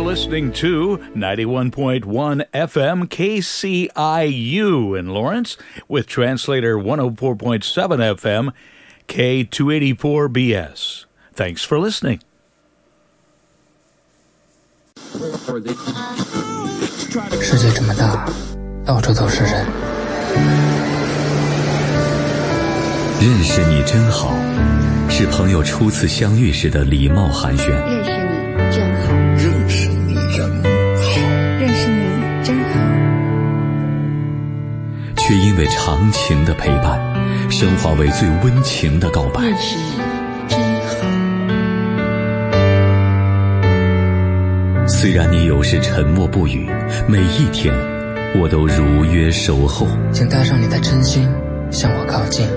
listening to 91.1 FM KCIU in Lawrence with translator 104.7 FM K284BS. Thanks for listening. 世界这么大，到处都是人。 认识你真好，是朋友初次相遇时的礼貌寒暄。 认识你真好， 认识你真好， 认识你真好。 却因为长情的陪伴，升华为最温情的告白。 认识你真好。 虽然你有时沉默不语，每一天我都如约守候。 请带上你的真心向我靠近。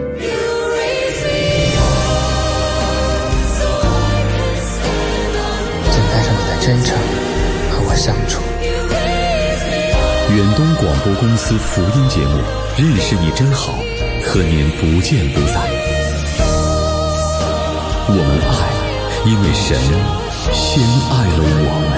真诚和我相处。 远东广播公司福音节目《认识你真好》，和您不见不散。我们爱，因为神先爱了我们。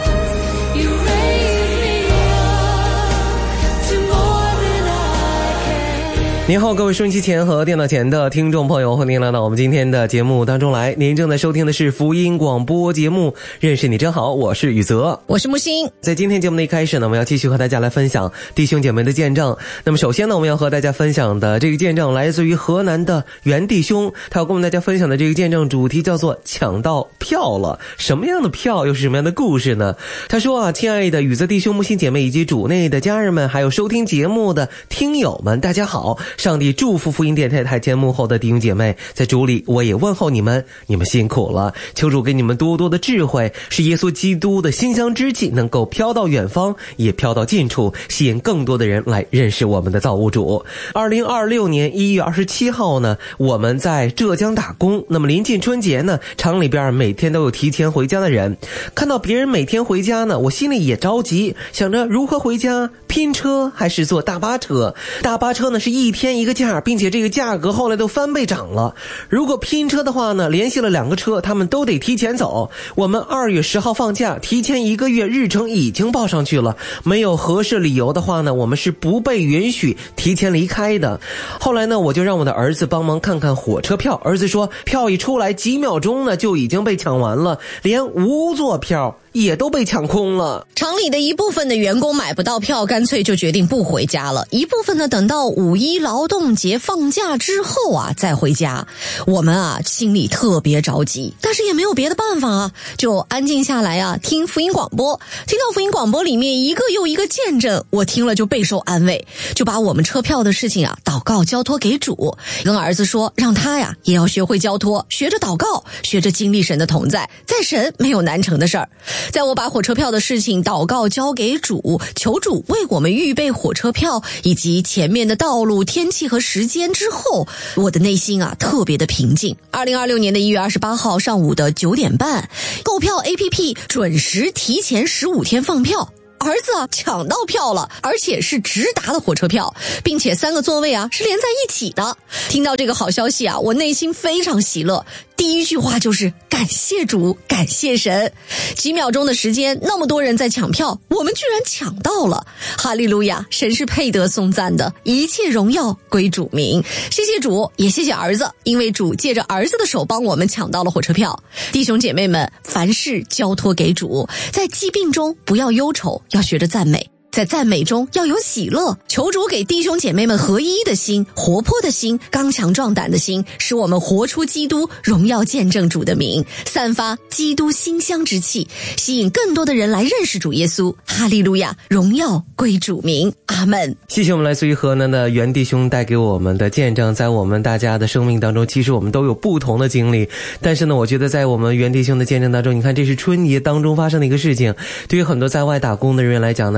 您好，各位收音机前和电脑前的听众朋友，欢迎来到我们今天的节目当中来。您正在收听的是福音广播节目《认识你真好》，我是宇泽， 我是木星。 在今天节目的一开始呢，我们要继续和大家来分享弟兄姐妹的见证。那么首先呢，我们要和大家分享的这个见证来自于河南的袁弟兄，他要跟我们大家分享的这个见证主题叫做抢到票了。什么样的票，又是什么样的故事呢？他说啊，亲爱的宇泽弟兄、木星姐妹以及主内的家人们，还有收听节目的听友们，大家好。上帝祝福福音电台台前幕后的弟兄姐妹，在主里我也问候你们，你们辛苦了。求主给你们多多的智慧，使耶稣基督的馨香之气能够飘到远方，也飘到近处，吸引更多的人来认识我们的造物主。2026年1月27号呢，我们在浙江打工。那么临近春节呢，厂里边每天都有提前回家的人。看到别人每天回家呢，我心里也着急，想着如何回家，拼车还是坐大巴车？大巴车呢是一天一个价，并且这个价格后来都翻倍涨了。如果拼车的话呢，联系了2个车，他们都得提前走。我们2月10号放假，提前1个月日程已经报上去了，没有合适理由的话呢，我们是不被允许提前离开的。后来呢，我就让我的儿子帮忙看看火车票，儿子说票一出来几秒钟呢就已经被抢完了，连无座票也都被抢空了。 厂里的一部分的员工买不到票，干脆就决定不回家了。一部分呢，等到5·1劳动节放假之后啊再回家。我们啊心里特别着急，但是也没有别的办法啊，就安静下来啊听福音广播。听到福音广播里面一个又一个见证，我听了就备受安慰，就把我们车票的事情啊祷告交托给主，跟儿子说让他呀也要学会交托，学着祷告，学着经历神的同在，在神没有难成的事儿。在我把火车票的事情祷告交给主，求主为我们预备火车票以及前面的道路、天气和时间之后，我的内心啊特别的平静。2026年的1月28号上午的9点半，购票 APP 准时提前15天放票。儿子啊抢到票了，而且是直达的火车票，并且3个座位啊是连在一起的。听到这个好消息啊，我内心非常喜乐。第一句话就是感谢主，感谢神。几秒钟的时间，那么多人在抢票，我们居然抢到了。哈利路亚，神是配得颂赞的，一切荣耀归主名。谢谢主，也谢谢儿子，因为主借着儿子的手帮我们抢到了火车票。弟兄姐妹们，凡事交托给主，在疾病中不要忧愁，要学着赞美，在赞美中要有喜乐。求主给弟兄姐妹们合一的心，活泼的心，刚强壮胆的心，使我们活出基督，荣耀见证主的名，散发基督馨香之气，吸引更多的人来认识主耶稣。哈利路亚，荣耀归主名，阿们。 谢谢我们来自于河南的袁弟兄带给我们的见证。在我们大家的生命当中，其实我们都有不同的经历，但是呢，我觉得在我们袁弟兄的见证当中，你看这是春节当中发生的一个事情，对于很多在外打工的人员来讲呢，这个抢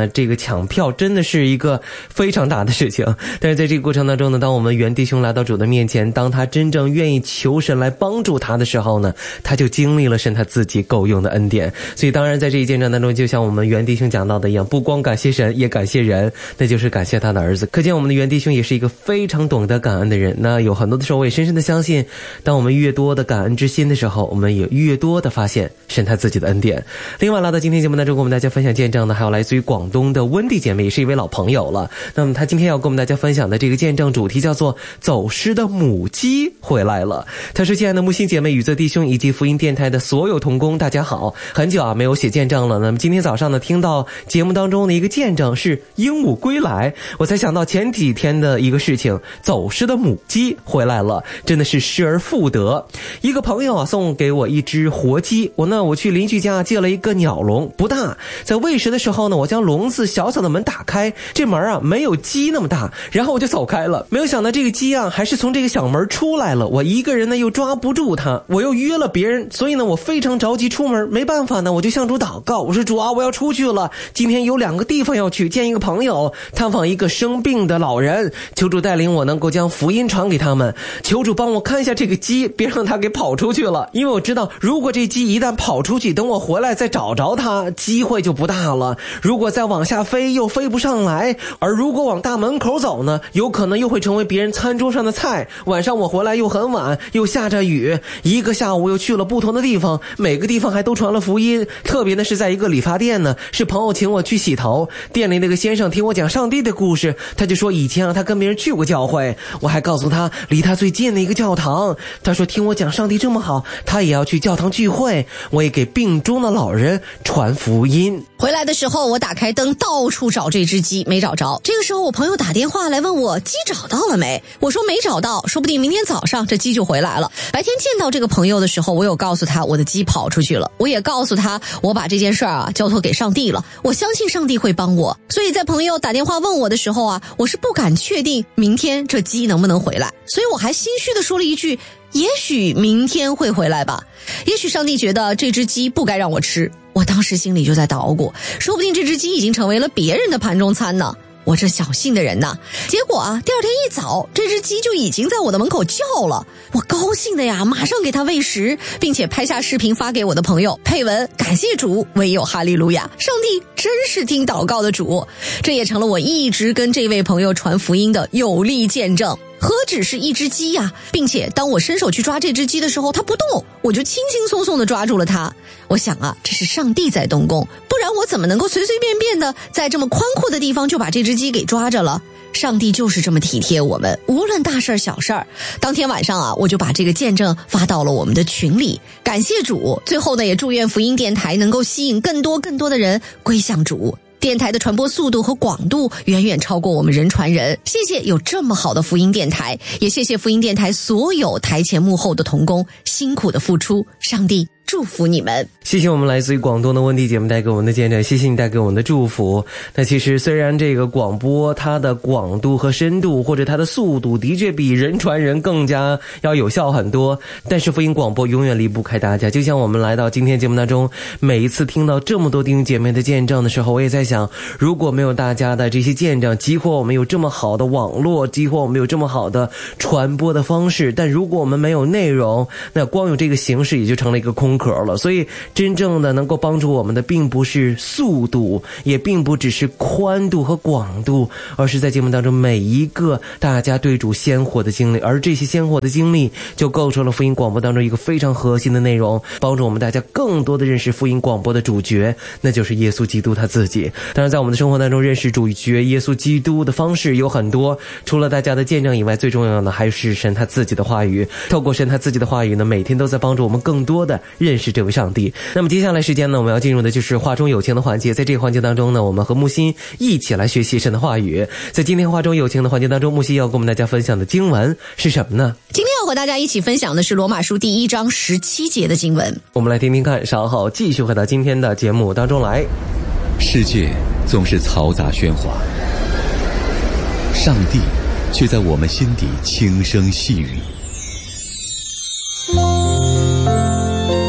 抢票真的是一个非常大的事情。但是在这个过程当中呢，当我们袁弟兄来到主的面前，当他真正愿意求神来帮助他的时候呢，他就经历了神他自己够用的恩典。所以当然在这一见证当中，就像我们袁弟兄讲到的一样，不光感谢神也感谢人，那就是感谢他的儿子。可见我们的袁弟兄也是一个非常懂得感恩的人。那有很多的时候我也深深的相信，当我们越多的感恩之心的时候，我们也越多的发现神他自己的恩典。另外来到今天节目当中跟我们大家分享见证的还有来自于广东的温蒂姐妹，也是一位老朋友了。那么她今天要跟我们大家分享的这个见证主题叫做走失的母鸡回来了。她说：亲爱的木星姐妹、宇宙弟兄以及福音电台的所有同工，大家好，很久没有写见证了。那么今天早上呢，听到节目当中的一个见证是鹦鹉归来，我才想到前几天的一个事情，走失的母鸡回来了，真的是失而复得。一个朋友送给我一只活鸡，我去邻居家借了一个鸟笼，不大，在喂食的时候呢，我将笼子小小的门打开，这门没有鸡那么大，然后我就走开了。没有想到这个鸡还是从这个小门出来了，我一个人呢又抓不住它，我又约了别人，所以呢我非常着急出门，没办法呢我就向主祷告，我说主啊，我要出去了，今天有2个地方要去，见一个朋友，探访一个生病的老人，求主带领我能够将福音传给他们，求主帮我看一下这个鸡，别让它给跑出去了，因为我知道如果这鸡一旦跑出去，等我回来再找着它，机会就不大了。如果再往下飞又飞不上来，而如果往大门口走呢，有可能又会成为别人餐桌上的菜，晚上我回来又很晚，又下着雨，一个下午又去了不同的地方，每个地方还都传了福音。特别的是在一个理发店呢，是朋友请我去洗头，店里那个先生听我讲上帝的故事，他就说以前他跟别人去过教会，我还告诉他离他最近的一个教堂，他说听我讲上帝这么好，他也要去教堂聚会，我也给病中的老人传福音。 回来的时候我打开灯到处找这只鸡，没找着。这个时候我朋友打电话来问我鸡找到了没，我说没找到，说不定明天早上这鸡就回来了。白天见到这个朋友的时候，我有告诉他我的鸡跑出去了，我也告诉他我把这件事交托给上帝了，我相信上帝会帮我。所以在朋友打电话问我的时候我是不敢确定明天这鸡能不能回来，所以我还心虚的说了一句也许明天会回来吧，也许上帝觉得这只鸡不该让我吃。我当时心里就在捣鼓，说不定这只鸡已经成为了别人的盘中餐呢，我这小性的人呐。结果第二天一早，这只鸡就已经在我的门口叫了，我高兴的马上给它喂食，并且拍下视频发给我的朋友，配文感谢主，唯有哈利路亚，上帝真是听祷告的主。这也成了我一直跟这位朋友传福音的有力见证。何止是一只鸡并且当我伸手去抓这只鸡的时候，它不动，我就轻轻松松地抓住了它。我想这是上帝在动工，不然我怎么能够随随便便的在这么宽阔的地方就把这只鸡给抓着了。上帝就是这么体贴我们，无论大事小事。当天晚上我就把这个见证发到了我们的群里，感谢主。最后呢，也祝愿福音电台能够吸引更多的人归向主。电台的传播速度和广度远远超过我们人传人，谢谢有这么好的福音电台，也谢谢福音电台所有台前幕后的同工辛苦的付出，上帝祝福你们。 谢谢我们来自于广东的温蒂姐妹带给我们的见证，谢谢你带给我们的祝福。那其实虽然这个广播它的广度和深度或者它的速度的确比人传人更加要有效很多，但是福音广播永远离不开大家。就像我们来到今天节目当中，每一次听到这么多弟兄姐妹的见证的时候，我也在想，如果没有大家的这些见证，激活我们有这么好的网络，激活我们有这么好的传播的方式，但如果我们没有内容，那光有这个形式也就成了一个空壳了。所以真正的能够帮助我们的并不是速度，也并不只是宽度和广度，而是在节目当中每一个大家对主鲜活的经历，而这些鲜活的经历就构成了福音广播当中一个非常核心的内容，帮助我们大家更多的认识福音广播的主角，那就是耶稣基督他自己。当然在我们的生活当中认识主角耶稣基督的方式有很多，除了大家的见证以外，最重要的还是神他自己的话语。透过神他自己的话语呢，每天都在帮助我们更多的认识这位上帝。那么接下来时间呢，我们要进入的就是话中有情的环节。在这个环节当中呢，我们和木心一起来学习神的话语。在今天话中有情的环节当中，木心要跟我们大家分享的经文是什么呢？ 今天要和大家一起分享的是罗马书第1章17节的经文。 我们来听听看，稍后继续回到今天的节目当中来。 世界总是嘈杂喧哗，上帝却在我们心底轻声细语。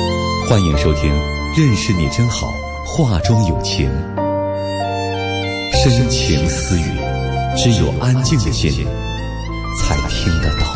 欢迎收听认识你真好，话中有情。 深情私语，只有安静的心才听得到。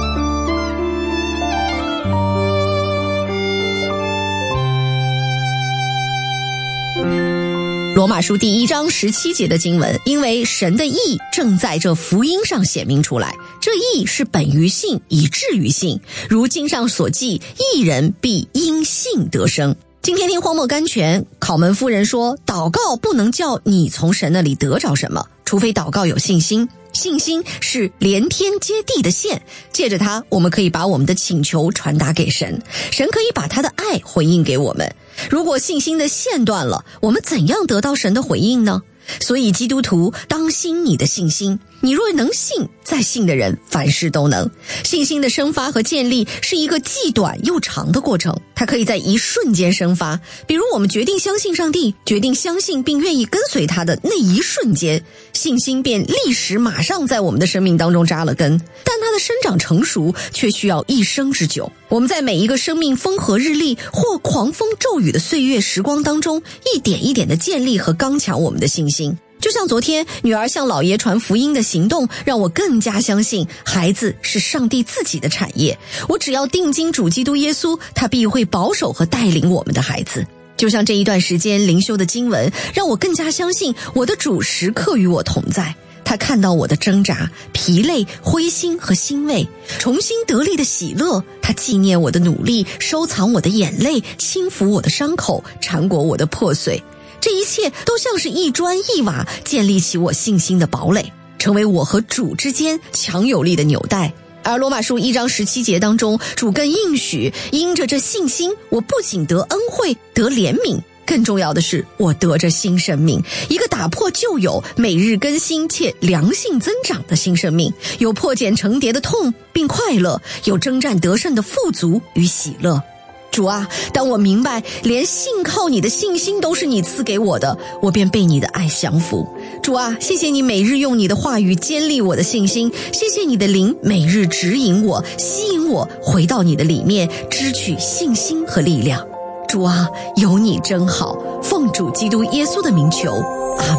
罗马书第1章17节的经文，因为神的义正在这福音上显明出来，这义是本于信，以至于信。如经上所记，义人必因信得生。今天听荒漠甘泉考门夫人说，祷告不能叫你从神那里得着什么，除非祷告有信心。信心是连天接地的线，借着它我们可以把我们的请求传达给神，神可以把他的爱回应给我们。如果信心的线断了，我们怎样得到神的回应呢？所以基督徒当心你的信心，你若能信，在信的人凡事都能。信心的生发和建立是一个既短又长的过程，它可以在一瞬间生发。比如我们决定相信上帝，决定相信并愿意跟随他的那一瞬间，信心便立时马上在我们的生命当中扎了根，但它的生长成熟却需要一生之久。我们在每一个生命风和日丽或狂风骤雨的岁月时光当中，一点一点的建立和刚强我们的信心。就像昨天女儿向老爷传福音的行动，让我更加相信孩子是上帝自己的产业。我只要定睛主基督耶稣，他必会保守和带领我们的孩子。就像这一段时间灵修的经文，让我更加相信我的主时刻与我同在。他看到我的挣扎、疲累、灰心和欣慰，重新得力的喜乐。他纪念我的努力，收藏我的眼泪，轻抚我的伤口，缠裹我的破碎。这一切都像是一砖一瓦建立起我信心的堡垒，成为我和主之间强有力的纽带。而罗马书1章17节当中，主更应许，因着这信心，我不仅得恩惠，得怜悯，更重要的是我得着新生命，一个打破旧有、每日更新且良性增长的新生命，有破茧成蝶的痛并快乐，有征战得胜的富足与喜乐。主啊，当我明白连信靠你的信心都是你赐给我的，我便被你的爱降服。主啊，谢谢你每日用你的话语坚立我的信心，谢谢你的灵每日指引我，吸引我回到你的里面，支取信心和力量。主啊，有你真好，奉主基督耶稣的名求，阿们。